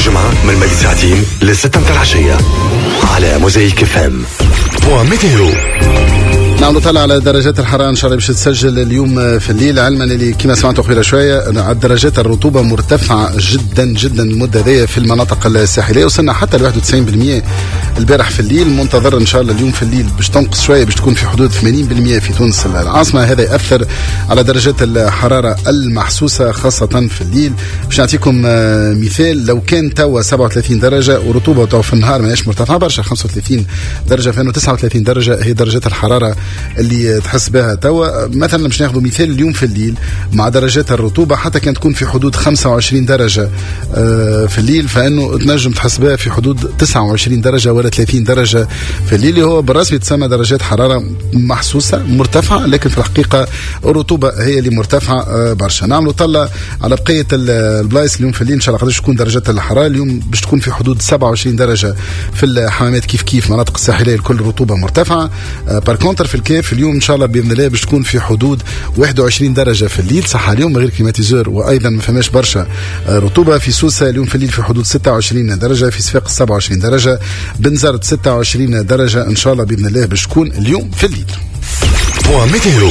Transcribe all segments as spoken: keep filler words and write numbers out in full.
للجمعة من الماضي ساعتين لستة متاع العشية على موزايك اف ام. بوان ميتيرو. نعم نطلع على درجات الحرارة إن شاء الله باش تسجل اليوم في الليل، علما اللي كما سمعتوا قبل شوية درجات الرطوبة مرتفعة جدا جدا المدة ذي في المناطق الساحلية، وصلنا حتى ل واحد وتسعين بالمئة البارح في الليل. منتظر إن شاء الله اليوم في الليل باش تنقص شوية، باش تكون في حدود ثمانين بالمئة في تونس العاصمة. هذا يأثر على درجات الحرارة المحسوسة خاصة في الليل. باش نعطيكم مثال، لو كان توا سبعة وثلاثين درجة ورطوبة توا في النهار ماهيش مرتفعة برشا، خمسة وثلاثين درجة فانه تسعة وثلاثين درجة هي درجات الحرارة اللي تحس بها توا. مثلا باش ناخذ مثال اليوم في الليل مع درجات الرطوبة حتى كان تكون في حدود خمسة وعشرين درجة في الليل، فانه تنجم تحس بها في حدود تسعة وعشرين درجة ولا ثلاثين درجة في الليل، اللي هو بالرسمي تسمى درجات حرارة محسوسة مرتفعة، لكن في الحقيقة الرطوبة هي اللي مرتفعة برشا. نعملوا طلع على بقية البلايص اليوم في الليل ان شاء الله قداش تكون درجات الحرارة. اليوم باش تكون في حدود سبعة وعشرين درجة في الحمامات، كيف كيف مناطق الساحلية الكل رطوبة مرتفعة. بار كونتر في الكيف اليوم ان شاء الله باذن الله باش تكون في حدود واحد وعشرين درجه في الليل، صح اليوم من غير كليماتيزور، وايضا ما فماش برشا رطوبه. في سوسه اليوم في الليل في حدود ستة وعشرين درجه، في صفاقس سبعة وعشرين درجه، بنزرت ستة وعشرين درجه ان شاء الله باذن الله باش تكون اليوم في الليل. بوان ميتيرو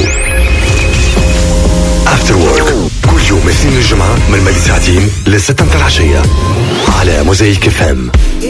افتر وورك كل يوم اثنين الجمعه من الماضي ساعتين لستة متاع العشيه على موزايك اف ام.